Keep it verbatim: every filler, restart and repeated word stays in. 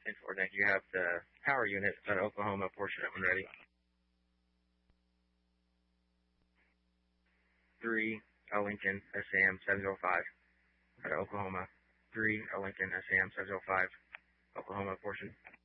ten four, thank you. You have the power unit at Oklahoma portion when ready. three, a Lincoln S A M seven oh five at Oklahoma. three, a Lincoln S A M seven oh five, Oklahoma portion.